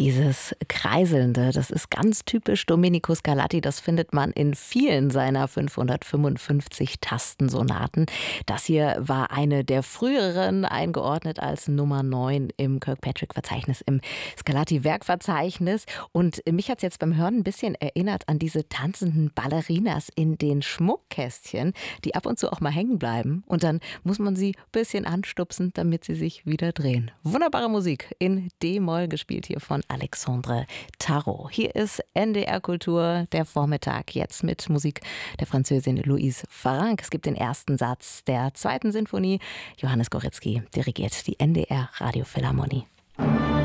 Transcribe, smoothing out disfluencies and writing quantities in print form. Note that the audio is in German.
Dieses Kreiselnde, das ist ganz typisch Domenico Scarlatti. Das findet man in vielen seiner 555 Tastensonaten. Das hier war eine der früheren, eingeordnet als Nummer 9 im Kirkpatrick-Verzeichnis, im Scarlatti-Werkverzeichnis. Und mich hat es jetzt beim Hören ein bisschen erinnert an diese tanzenden Ballerinas in den Schmuckkästchen, die ab und zu auch mal hängen bleiben. Und dann muss man sie ein bisschen anstupsen, damit sie sich wieder drehen. Wunderbare Musik in D-Moll, gespielt hier von Alexandre Tarot. Hier ist NDR Kultur, der Vormittag, jetzt mit Musik der Französin Louise Farrenc. Es gibt den ersten Satz der zweiten Sinfonie. Johannes Goretzky dirigiert die NDR Radiophilharmonie.